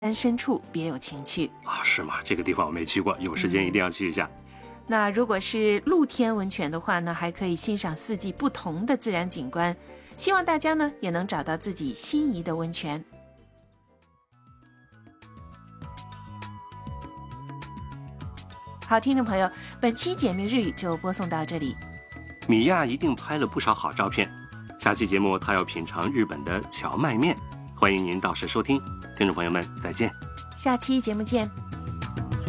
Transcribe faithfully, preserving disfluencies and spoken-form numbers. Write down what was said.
山深处别有情趣啊，是吗？这个地方我没去过，有时间一定要去一下。 嗯、那如果是露天温泉的话呢，还可以欣赏四季不同的自然景观。希望大家呢也能找到自己心仪的温泉。好，听众朋友，本期解密日语就播送到这里。 米娅一定拍了不少好照片，下期节目她要品尝日本的荞麦面，欢迎您到时收听。听众朋友们，再见。 下期节目见。